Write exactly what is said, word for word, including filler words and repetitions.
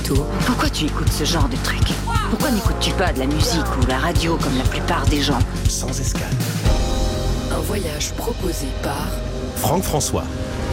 Tôt. Pourquoi tu écoutes ce genre de truc? Pourquoi n'écoutes-tu pas de la musique ou la radio comme la plupart des gens? Sans escale. Un voyage proposé par Franck François.